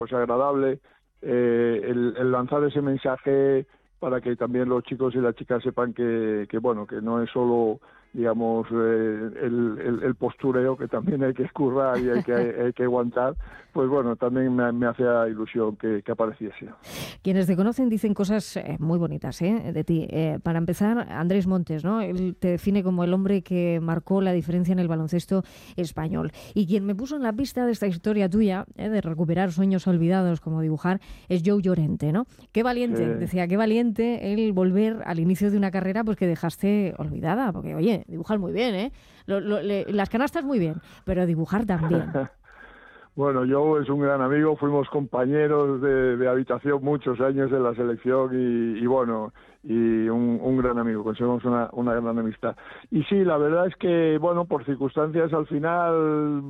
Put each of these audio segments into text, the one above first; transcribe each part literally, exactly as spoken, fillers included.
pues agradable, eh, el, el lanzar ese mensaje para que también los chicos y las chicas sepan que, que bueno, que no es solo, digamos, eh, el, el, el postureo, que también hay que escurrar y hay que, hay que aguantar, pues bueno, también me, me hacía ilusión que, que apareciese. Quienes te conocen dicen cosas eh, muy bonitas ¿eh? de ti. Eh, para empezar, Andrés Montes, ¿no? Él te define como el hombre que marcó la diferencia en el baloncesto español. Y quien me puso en la pista de esta historia tuya, ¿eh? de recuperar sueños olvidados como dibujar, es Joe Llorente, ¿no? Qué valiente, Sí. decía, qué valiente el volver al inicio de una carrera pues que dejaste olvidada, porque oye, dibujar muy bien, ¿eh? Lo, lo, le, las canastas muy bien, pero dibujar también. Bueno, Joe es un gran amigo, fuimos compañeros de, de habitación muchos años en la selección y, y bueno, y un, un gran amigo, conseguimos una, una gran amistad. Y sí, la verdad es que, bueno, por circunstancias al final,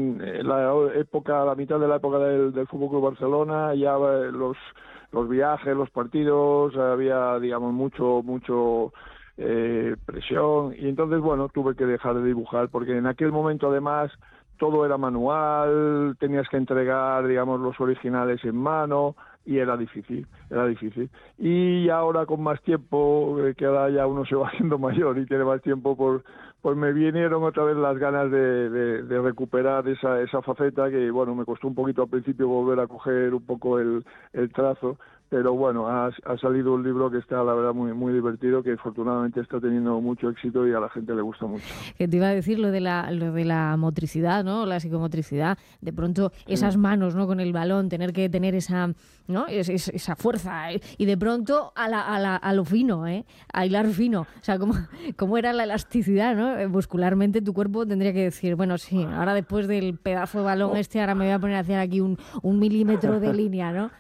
la época, la mitad de la época del, del Fútbol Club Barcelona, ya los, los viajes, los partidos, había, digamos, mucho, mucho... Eh, presión, y entonces, bueno, tuve que dejar de dibujar, porque en aquel momento además todo era manual, tenías que entregar, digamos, los originales en mano, y era difícil, era difícil. Y ahora con más tiempo, eh, que ahora ya uno se va haciendo mayor y tiene más tiempo, por, pues me vinieron otra vez las ganas de, de, de recuperar esa, esa faceta que, bueno, me costó un poquito al principio volver a coger un poco el, el trazo, pero bueno, ha, ha salido un libro que está, la verdad, muy muy divertido, que afortunadamente está teniendo mucho éxito y a la gente le gusta mucho. Que te iba a decir lo de la lo de la motricidad, ¿no? La psicomotricidad, de pronto Sí. esas manos, ¿no? Con el balón, tener que tener esa, ¿no? Es, es, esa fuerza, ¿eh? Y de pronto a la, a la a lo fino, ¿eh? A hilar fino, o sea, como cómo era la elasticidad, ¿no? Muscularmente tu cuerpo tendría que decir, bueno, sí, ahora después del pedazo de balón este, ahora me voy a poner a hacer aquí un, un milímetro de línea, ¿no?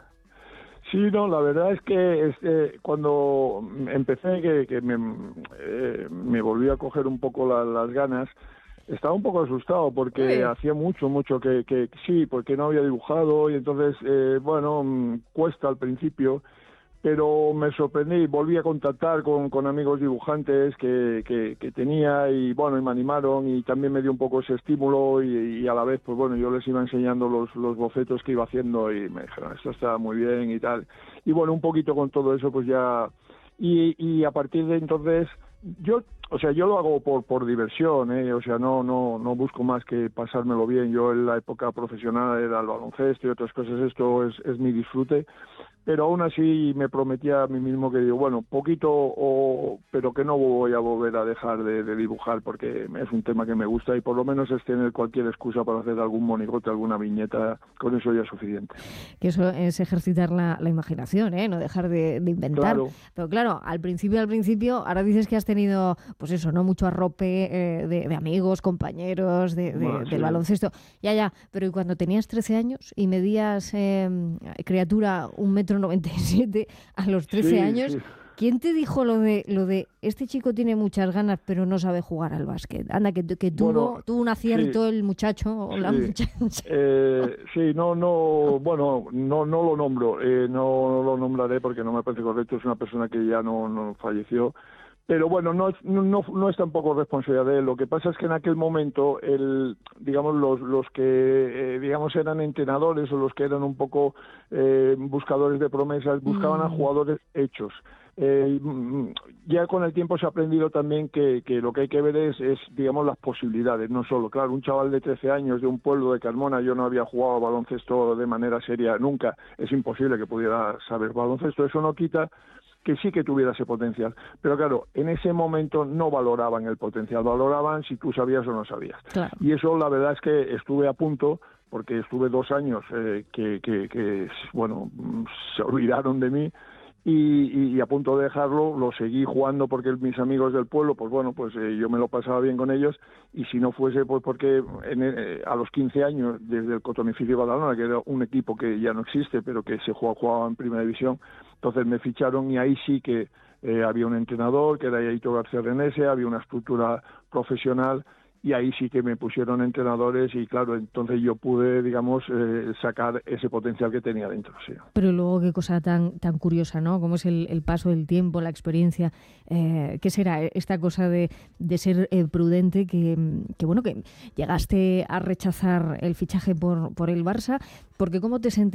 Sí, no, la verdad es que este, cuando empecé, que, que me, eh, me volví a coger un poco la, las ganas, estaba un poco asustado porque Uy. hacía mucho, mucho que, que sí, porque no había dibujado y entonces, eh, bueno, cuesta al principio, pero me sorprendí, volví a contactar con, con amigos dibujantes que, que, que tenía y bueno, y me animaron y también me dio un poco ese estímulo y, y a la vez, pues bueno, yo les iba enseñando los, los bocetos que iba haciendo y me dijeron, esto está muy bien y tal. Y bueno, un poquito con todo eso, pues ya... Y, y a partir de entonces, yo, o sea, yo lo hago por por diversión, ¿eh? O sea, no no no busco más que pasármelo bien. Yo en la época profesional era el baloncesto y otras cosas, esto es, es mi disfrute. Pero aún así me prometía a mí mismo que digo, bueno, poquito, o, pero que no voy a volver a dejar de, de dibujar porque es un tema que me gusta y por lo menos es tener cualquier excusa para hacer algún monigote, alguna viñeta, con eso ya es suficiente. Que eso es ejercitar la, la imaginación, ¿eh? No dejar de, de inventar. Claro. Pero claro, al principio, al principio, ahora dices que has tenido, pues eso, no mucho arrope eh, de, de amigos, compañeros, de, de, Bueno, del sí. baloncesto. Ya, ya, pero ¿y cuando tenías trece años y medías, eh, criatura, un metro noventa y siete a los trece Sí, años? sí. ¿Quién te dijo lo de lo de este chico tiene muchas ganas pero no sabe jugar al básquet? Anda, que, que tuvo, Bueno, tuvo un acierto sí, el muchacho o la sí. muchacha. Eh, sí, no, no, bueno, no, no lo nombro, eh, no lo nombraré porque no me parece correcto, es una persona que ya no, no falleció, pero bueno, no, no, no es tampoco responsabilidad de él. Lo que pasa es que en aquel momento, el, digamos, los, los que, eh, digamos, eran entrenadores o los que eran un poco eh, buscadores de promesas, buscaban a Mm. jugadores hechos. Eh, ya con el tiempo se ha aprendido también que, que lo que hay que ver es, es, digamos, las posibilidades, no solo, claro, un chaval de trece años de un pueblo de Carmona, yo no había jugado baloncesto de manera seria nunca, es imposible que pudiera saber baloncesto, eso no quita que sí que tuviera ese potencial, pero claro, en ese momento no valoraban el potencial, valoraban si tú sabías o no sabías, Claro. y eso la verdad es que estuve a punto, porque estuve dos años eh, que, que, que, bueno, se olvidaron de mí, Y, y a punto de dejarlo, lo seguí jugando porque mis amigos del pueblo, pues bueno, pues eh, yo me lo pasaba bien con ellos, y si no fuese pues porque en, eh, a los quince años, desde el Cotonificio Badalona, que era un equipo que ya no existe, pero que se jugaba, jugaba en Primera División, entonces me ficharon y ahí sí que eh, había un entrenador, que era Yaito García Renese, había una estructura profesional, y ahí sí que me pusieron entrenadores y claro, entonces yo pude, digamos, eh, sacar ese potencial que tenía dentro, sí. Pero luego qué cosa tan tan curiosa, ¿no? Cómo es el, el paso del tiempo, la experiencia. Eh, ¿Qué será esta cosa de, de ser eh, prudente que, que, bueno, que llegaste a rechazar el fichaje por, por el Barça? Porque ¿cómo te sentiste?